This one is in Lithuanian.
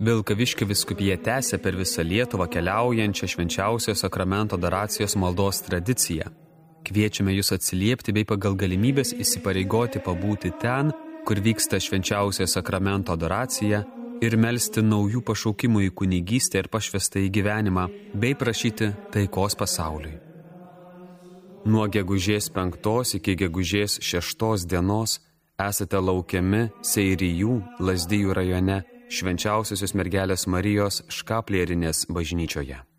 Vilkaviškio vyskupija tęsia per visą Lietuvą keliaujančią švenčiausiojo sakramento adoracijos maldos tradiciją. Kviečiame jūs atsiliepti bei pagal galimybės įsipareigoti pabūti ten, kur vyksta švenčiausiojo sakramento adoracija ir melsti naujų pašaukimų į kunigystę ir pašvestą į gyvenimą, bei prašyti taikos pasauliui. Nuo gegužės 5 iki gegužės 6 dienos esate laukiami Seirijų, Lazdijų rajone Švenčiausiosios mergelės Marijos Škaplierinės bažnyčioje.